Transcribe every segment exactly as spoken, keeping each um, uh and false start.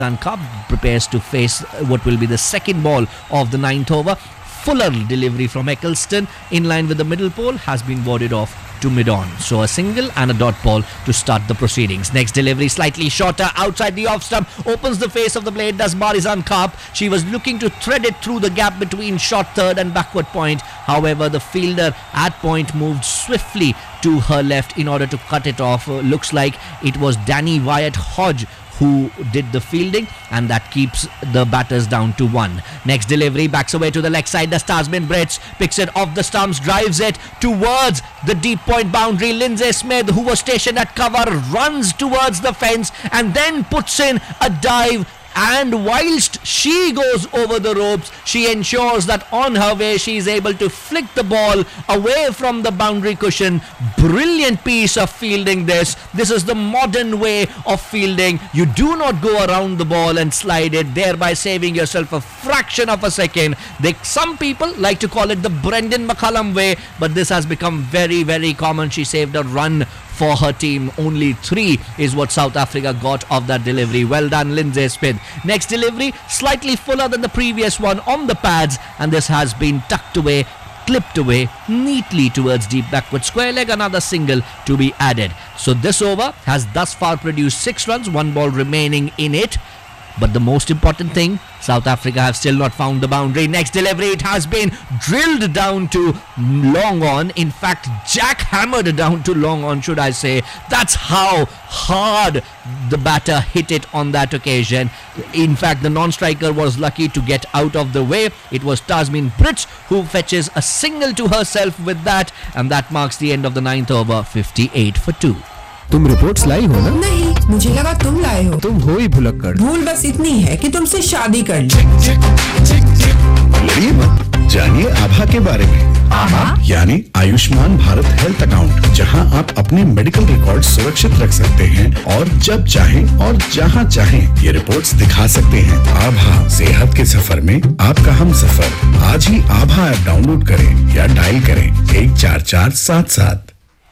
Cup prepares to face what will be the second ball of the ninth over. Fuller delivery from Eccleston in line with the middle pole has been warded off to mid-on. So a single and a dot ball to start the proceedings. Next delivery slightly shorter outside the off stump, opens the face of the blade, does Marizanne Kapp. She was looking to thread it through the gap between short third and backward point. However, the fielder at point moved swiftly to her left in order to cut it off. Uh, looks like it was Danny Wyatt Hodge who did the fielding, and that keeps the batters down to one. Next delivery backs away to the leg side. The Tasmin Brits picks it off the stumps, drives it towards the deep point boundary. Lindsay Smith, who was stationed at cover, runs towards the fence and then puts in a dive. And whilst she goes over the ropes, she ensures that on her way she is able to flick the ball away from the boundary cushion. Brilliant piece of fielding this. This is the modern way of fielding. You do not go around the ball and slide it, thereby saving yourself a fraction of a second. They, some people like to call it the Brendan McCullum way, but this has become very, very common. She saved a run for her team. Only three is what South Africa got of that delivery. Well done, Lindsay Smith. Next delivery, slightly fuller than the previous one on the pads, and this has been tucked away, clipped away neatly towards deep backward square leg. Another single to be added. So this over has thus far produced six runs, one ball remaining in it. But the most important thing, South Africa have still not found the boundary. Next delivery, it has been drilled down to long on. In fact, jackhammered down to long on, should I say. That's how hard the batter hit it on that occasion. In fact, the non-striker was lucky to get out of the way. It was Tasmin Brits who fetches a single to herself with that, and that marks the end of the ninth over, fifty-eight for two. तुम reports लाई हो ना? नहीं, मुझे लगा तुम लाए हो। तुम हो ही भुलक्कड़। भूल बस इतनी है कि तुमसे शादी कर ली। लड़िए मत, जानिए आभा के बारे में। आभा यानी आयुष्मान भारत हेल्थ अकाउंट, जहां आप अपने मेडिकल रिकॉर्ड सुरक्षित रख सकते हैं और जब चाहें और जहां चाहें ये रिपोर्ट्स दिखा सकते हैं। आभा, सेहत के सफर में आपका हम सफर। आज ही आभा ऐप डाउनलोड करें या डायल करें एक चार चार सात सात।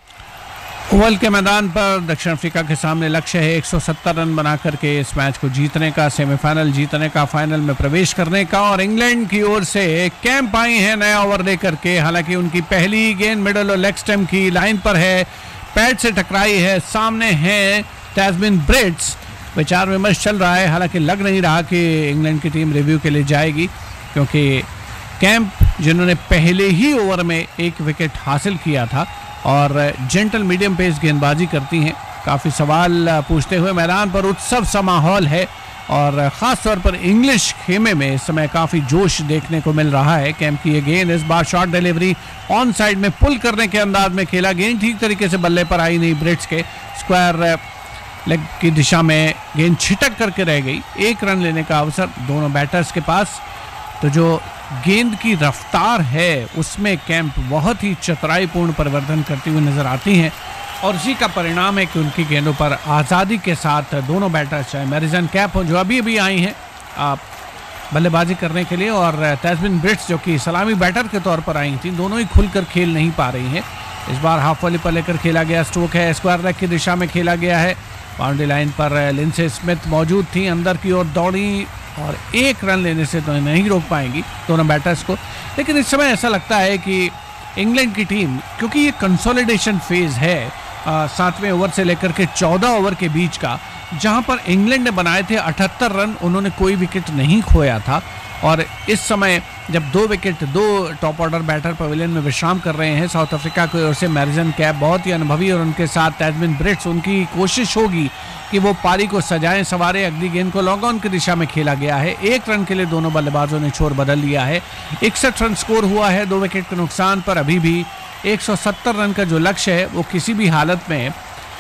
ओवल के मैदान पर दक्षिण अफ्रीका के सामने लक्ष्य है एक सौ सत्तर रन बना करके इस मैच को जीतने का, सेमीफाइनल जीतने का, फाइनल में प्रवेश करने का। और इंग्लैंड की ओर से कैंप आई है नया ओवर लेकर के। हालांकि उनकी पहली गेंद मिडल और लेग स्टंप की लाइन पर है, पैड से टकराई है। सामने है तस्मिन ब्रिट्स। विचार विमर्श चल रहा है, हालांकि लग नहीं रहा कि इंग्लैंड की टीम रिव्यू के लिए जाएगी, क्योंकि कैंप जिन्होंने पहले ही ओवर में एक विकेट हासिल किया था और जेंटल मीडियम पेस गेंदबाजी करती हैं। काफ़ी सवाल पूछते हुए मैदान पर उत्सव सा माहौल है और ख़ास तौर पर इंग्लिश खेमे में इस समय काफ़ी जोश देखने को मिल रहा है। कैंप की ये गेंद इस बार शॉर्ट डिलीवरी ऑन साइड में पुल करने के अंदाज में खेला। गेंद ठीक तरीके से बल्ले पर आई नहीं। ब्रिट्स के स्क्वायर लेग की दिशा में गेंद छिटक करके रह गई। एक रन लेने का अवसर दोनों बैटर्स के पास। तो जो गेंद की रफ्तार है उसमें कैंप बहुत ही चतुराईपूर्ण परिवर्तन करती हुई नजर आती हैं और इसी का परिणाम है कि उनकी गेंदों पर आज़ादी के साथ दोनों बैटर्स, चाहे मैरिजन कैप हो जो अभी अभी आई हैं आप बल्लेबाजी करने के लिए, और तस्मिन ब्रिट्स जो कि सलामी बैटर के तौर पर आई थी, दोनों ही खुलकर खेल नहीं पा रही हैं। इस बार हाफ वॉली पर लेकर खेला गया स्ट्रोक है, स्क्वायर लेग की दिशा में खेला गया है। बाउंड्री लाइन पर लिंडसे स्मिथ मौजूद थी, अंदर की ओर दौड़ी और एक रन लेने से तो नहीं रोक पाएंगी दोनों बैटर्स को। लेकिन इस समय ऐसा लगता है कि इंग्लैंड की टीम, क्योंकि ये कंसोलिडेशन फेज है सातवें ओवर से लेकर के चौदह ओवर के बीच का, जहां पर इंग्लैंड ने बनाए थे अठहत्तर रन, उन्होंने कोई विकेट नहीं खोया था। और इस समय जब दो विकेट दो टॉप ऑर्डर बैटर पवेलियन में विश्राम कर रहे हैं साउथ अफ्रीका की ओर से मैरिजन कैप बहुत ही अनुभवी, और उनके साथ तस्मिन ब्रिट्स, उनकी कोशिश होगी कि वो पारी को सजाएं सवारे। अगली गेंद को लॉन्ग ऑन की दिशा में खेला गया है। एक रन के लिए दोनों बल्लेबाजों ने छोर बदल लिया है। इकसठ रन स्कोर हुआ है दो विकेट के नुकसान पर। अभी भी एक सौ सत्तर रन का जो लक्ष्य है वो किसी भी हालत में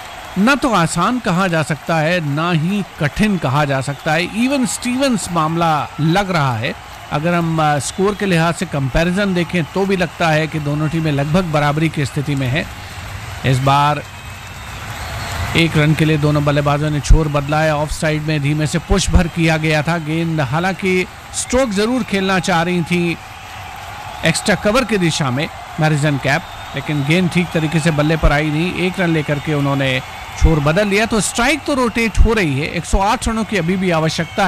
न तो आसान कहा जा सकता है ना ही कठिन कहा जा सकता है। इवन स्टीवंस मामला लग रहा है। अगर हम स्कोर के लिहाज से कंपैरिजन देखें तो भी लगता है कि दोनों टीमें लगभग बराबरी की स्थिति में है। इस बार एक रन के लिए दोनों बल्लेबाजों ने छोर बदला है। ऑफ साइड में धीमे से पुश भर किया गया था। गेंद हालांकि स्ट्रोक जरूर खेलना चाह रही थी एक्स्ट्रा कवर की दिशा में मैरिजन कैप, लेकिन गेंद ठीक तरीके से बल्ले पर आई नहीं। एक रन लेकर के उन्होंने छोर बदल लिया, तो स्ट्राइक तो रोटेट हो रही है। एक सौ आठ रनों की अभी भी आवश्यकता